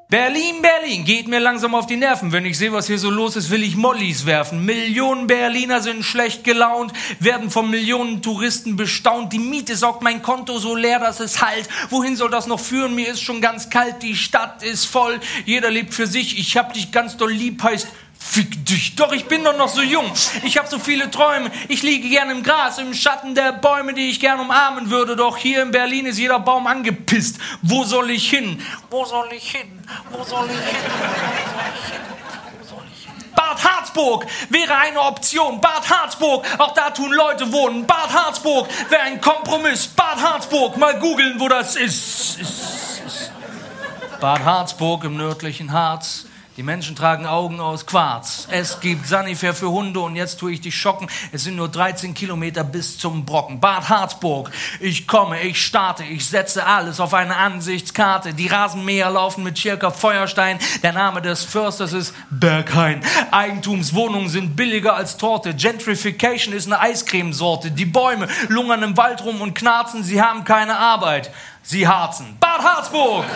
Berlin, Berlin, geht mir langsam auf die Nerven. Wenn ich sehe, was hier so los ist, will ich Mollys werfen. Millionen Berliner sind schlecht gelaunt, werden von Millionen Touristen bestaunt. Die Miete saugt mein Konto so leer, dass es hallt. Wohin soll das noch führen? Mir ist schon ganz kalt, die Stadt ist voll. Jeder lebt für sich, ich hab dich ganz doll lieb, heißt fick dich. Doch ich bin doch noch so jung, ich hab so viele Träume. Ich liege gern im Gras, im Schatten der Bäume, die ich gern umarmen würde. Doch hier in Berlin ist jeder Baum angepisst. Wo soll ich hin? Wo soll ich hin? Wo soll ich hin? Wo soll ich hin? Bad Harzburg wäre eine Option. Bad Harzburg, auch da tun Leute wohnen. Bad Harzburg wäre ein Kompromiss. Bad Harzburg, mal googeln, wo das ist. Bad Harzburg im nördlichen Harz. Die Menschen tragen Augen aus Quarz. Es gibt Sanifair für Hunde und jetzt tue ich dich schocken. Es sind nur 13 Kilometer bis zum Brocken. Bad Harzburg, ich komme, ich starte, ich setze alles auf eine Ansichtskarte. Die Rasenmäher laufen mit Schirker Feuerstein. Der Name des Försters ist Berghain. Eigentumswohnungen sind billiger als Torte. Gentrification ist eine Eiscremesorte. Die Bäume lungern im Wald rum und knarzen. Sie haben keine Arbeit. Sie harzen. Bad Harzburg!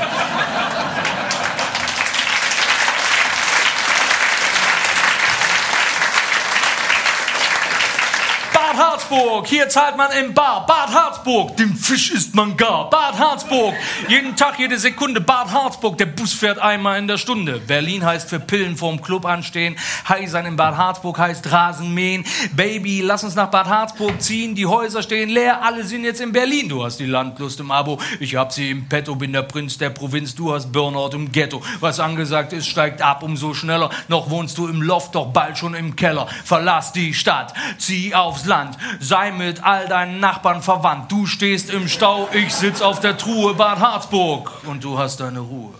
Bad Harzburg, hier zahlt man im Bar. Bad Harzburg, den Fisch isst man gar. Bad Harzburg, jeden Tag, jede Sekunde. Bad Harzburg, der Bus fährt einmal in der Stunde. Berlin heißt für Pillen vorm Club anstehen. High sein in Bad Harzburg heißt Rasen mähen. Baby, lass uns nach Bad Harzburg ziehen. Die Häuser stehen leer, alle sind jetzt in Berlin. Du hast die Landlust im Abo, ich hab sie im Petto. Bin der Prinz der Provinz, du hast Burnout im Ghetto. Was angesagt ist, steigt ab, umso schneller. Noch wohnst du im Loft, doch bald schon im Keller. Verlass die Stadt, zieh aufs Land. Sei mit all deinen Nachbarn verwandt. Du stehst im Stau, ich sitz auf der Truhe. Bad Harzburg und du hast deine Ruhe.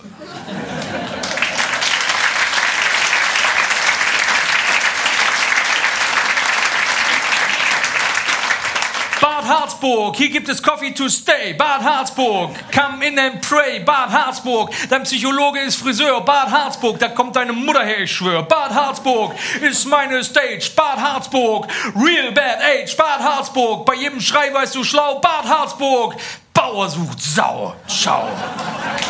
Bad Harzburg, hier gibt es Coffee to stay. Bad Harzburg, come in and pray. Bad Harzburg, dein Psychologe ist Friseur. Bad Harzburg, da kommt deine Mutter her, ich schwör. Bad Harzburg ist meine Stage. Bad Harzburg, real bad age. Bad Harzburg, bei jedem Schrei weißt du schlau. Bad Harzburg, Bauer sucht Sau. Ciao.